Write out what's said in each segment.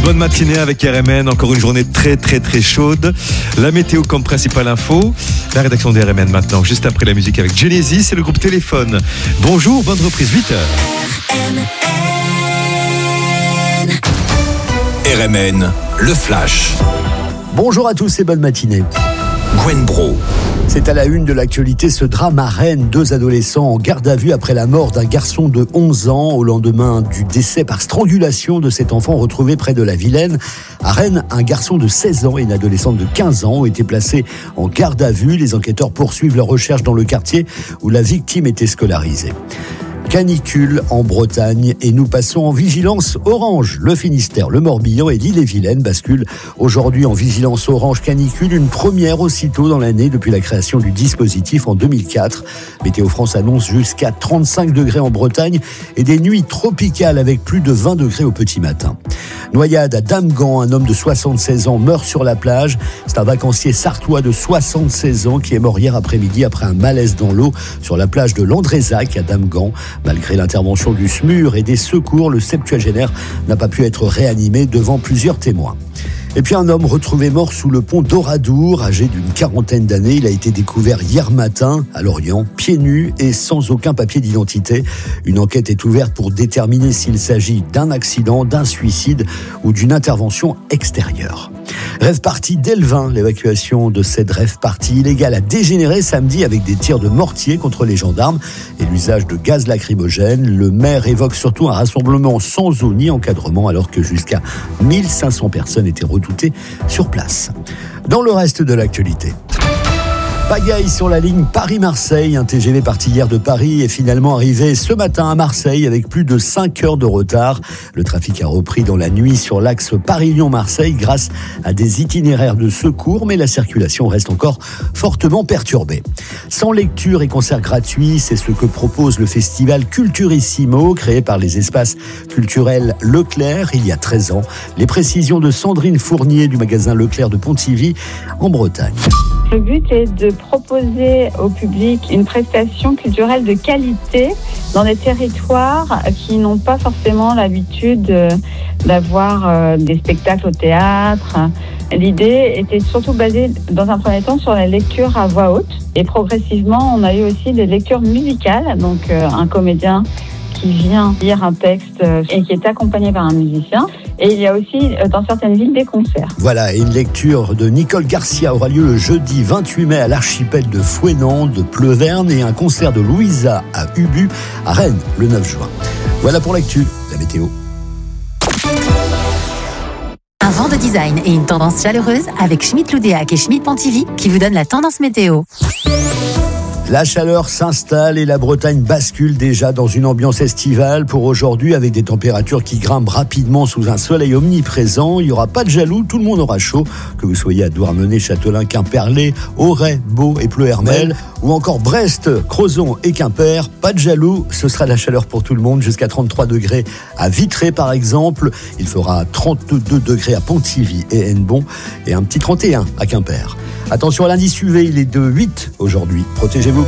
Bonne matinée avec RMN, encore une journée très chaude. La météo comme principale info. La rédaction de RMN maintenant, juste après la musique avec Genesis et le groupe Téléphone. Bonjour, bonne reprise, 8h. RMN, le flash. Bonjour à tous et bonne matinée. Gwen Bro. C'est à la une de l'actualité ce drame à Rennes. 2 adolescents en garde à vue après la mort d'un garçon de 11 ans au lendemain du décès par strangulation de cet enfant retrouvé près de la Vilaine. À Rennes, un garçon de 16 ans et une adolescente de 15 ans ont été placés en garde à vue. Les enquêteurs poursuivent leurs recherches dans le quartier où la victime était scolarisée. Canicule en Bretagne et nous passons en vigilance orange. Le Finistère, le Morbihan et l'Ille-et-Vilaine basculent aujourd'hui en vigilance orange canicule, une première aussitôt dans l'année depuis la création du dispositif en 2004. Météo France annonce jusqu'à 35 degrés en Bretagne et des nuits tropicales avec plus de 20 degrés au petit matin. Noyade à Damgan, un homme de 76 ans meurt sur la plage. C'est un vacancier sartois de 76 ans qui est mort hier après-midi après un malaise dans l'eau sur la plage de l'Andrézac à Damgan. Malgré l'intervention du SMUR et des secours, le septuagénaire n'a pas pu être réanimé devant plusieurs témoins. Et puis un homme retrouvé mort sous le pont d'Oradour, âgé d'une quarantaine d'années. Il a été découvert hier matin à Lorient, pieds nus et sans aucun papier d'identité. Une enquête est ouverte pour déterminer s'il s'agit d'un accident, d'un suicide ou d'une intervention extérieure. Rêve party d'Elvin, l'évacuation de cette rêve party illégale a dégénéré samedi avec des tirs de mortier contre les gendarmes et l'usage de gaz lacrymogène. Le maire évoque surtout un rassemblement sans eau ni encadrement alors que jusqu'à 1500 personnes étaient redoutées sur place. Dans le reste de l'actualité, pagaille sur la ligne Paris-Marseille. Un TGV parti hier de Paris est finalement arrivé ce matin à Marseille avec plus de 5 heures de retard. Le trafic a repris dans la nuit sur l'axe Paris-Lyon-Marseille grâce à des itinéraires de secours, mais la circulation reste encore fortement perturbée. Sans lecture et concerts gratuits, c'est ce que propose le festival Culturissimo, créé par les espaces culturels Leclerc il y a 13 ans. Les précisions de Sandrine Fournier du magasin Leclerc de Pontivy en Bretagne. Le but est de proposer au public une prestation culturelle de qualité dans des territoires qui n'ont pas forcément l'habitude d'avoir des spectacles au théâtre. L'idée était surtout basée dans un premier temps sur la lecture à voix haute et progressivement on a eu aussi des lectures musicales, donc un comédien qui vient lire un texte et qui est accompagné par un musicien. Et il y a aussi, dans certaines villes, des concerts. Voilà, et une lecture de Nicole Garcia aura lieu le jeudi 28 mai à l'archipel de Fouesnant, de Pleuverne, et un concert de Louisa à Ubu, à Rennes, le 9 juin. Voilà pour l'actu, la météo. Un vent de design et une tendance chaleureuse avec Schmitt Loudéac et Schmitt Pontivy qui vous donnent la tendance météo. La chaleur s'installe et la Bretagne bascule déjà dans une ambiance estivale pour aujourd'hui avec des températures qui grimpent rapidement sous un soleil omniprésent. Il n'y aura pas de jaloux, tout le monde aura chaud. Que vous soyez à Douarnenez, Châtelain, Quimperlé, Auray, Beau et Pleuhermel ou encore Brest, Crozon et Quimper. Pas de jaloux, ce sera la chaleur pour tout le monde jusqu'à 33 degrés à Vitré par exemple. Il fera 32 degrés à Pontivy et Hennebont et un petit 31 à Quimper. Attention à l'indice UV, il est de 8 aujourd'hui. Protégez-vous.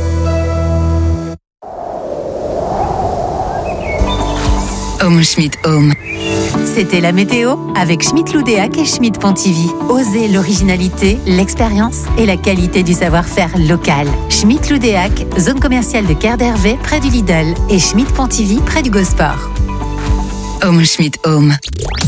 Home Schmitt Home. C'était la météo avec Schmitt Loudéac et Schmitt Pontivy. Osez l'originalité, l'expérience et la qualité du savoir-faire local. Schmitt Loudéac, zone commerciale de Quai d'Hervé près du Lidl et Schmitt Pontivy près du Gosport. Home Schmitt Home.